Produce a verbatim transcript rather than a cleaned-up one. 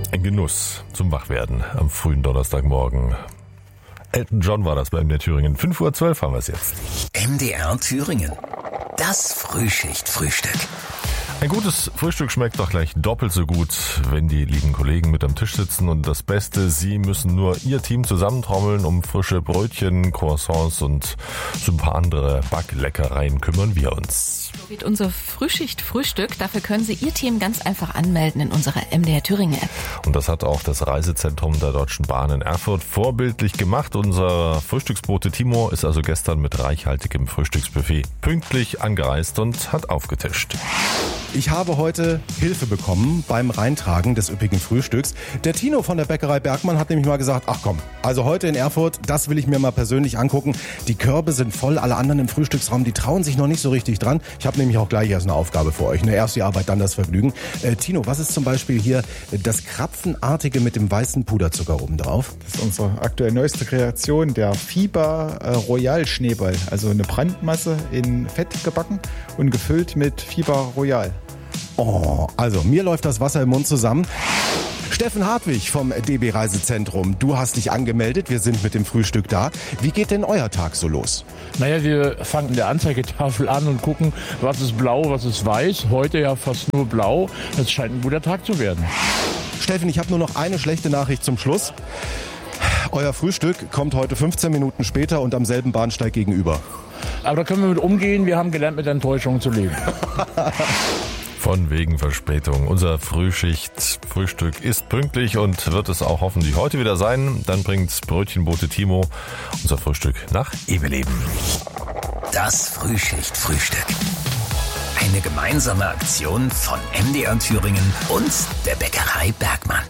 Ein Genuss zum Wachwerden am frühen Donnerstagmorgen. Elton John war das bei M D R Thüringen. fünf Uhr zwölf haben wir es jetzt. M D R Thüringen. Das Frühschicht-Frühstück. Ein gutes Frühstück schmeckt doch gleich doppelt so gut, wenn die lieben Kollegen mit am Tisch sitzen. Und das Beste, sie müssen nur ihr Team zusammentrommeln. Um frische Brötchen, Croissants und so ein paar andere Backleckereien kümmern wir uns. So geht unser Frühschicht-Frühstück. Dafür können Sie Ihr Team ganz einfach anmelden in unserer M D R Thüringen App. Und das hat auch das Reisezentrum der Deutschen Bahn in Erfurt vorbildlich gemacht. Unser Frühstücksbote Timo ist also gestern mit reichhaltigem Frühstücksbuffet pünktlich angereist und hat aufgetischt. Ich habe heute Hilfe bekommen beim Reintragen des üppigen Frühstücks. Der Tino von der Bäckerei Bergmann hat nämlich mal gesagt, ach komm, also heute in Erfurt, das will ich mir mal persönlich angucken. Die Körbe sind voll, alle anderen im Frühstücksraum, die trauen sich noch nicht so richtig dran. Ich habe nämlich auch gleich erst eine Aufgabe für euch. Ne? Erst die Arbeit, dann das Vergnügen. Äh, Tino, was ist zum Beispiel hier das Krapfenartige mit dem weißen Puderzucker oben drauf? Das ist unsere aktuell neueste Kreation, der Fieber äh, Royal Schneeball. Also eine Brandmasse in Fett gebacken und gefüllt mit Fieber Royal. Oh, also mir läuft das Wasser im Mund zusammen. Steffen Hartwig vom D B Reisezentrum, du hast dich angemeldet, wir sind mit dem Frühstück da. Wie geht denn euer Tag so los? Naja, wir fangen in der Anzeigetafel an und gucken, was ist blau, was ist weiß. Heute ja fast nur blau. Es scheint ein guter Tag zu werden. Steffen, ich habe nur noch eine schlechte Nachricht zum Schluss. Euer Frühstück kommt heute fünfzehn Minuten später und am selben Bahnsteig gegenüber. Aber da können wir mit umgehen. Wir haben gelernt, mit Enttäuschungen zu leben. Von wegen Verspätung. Unser Frühschicht-Frühstück ist pünktlich und wird es auch hoffentlich heute wieder sein. Dann bringt Brötchenbote Timo unser Frühstück nach Eveleben. Das Frühschicht-Frühstück. Eine gemeinsame Aktion von M D R Thüringen und der Bäckerei Bergmann.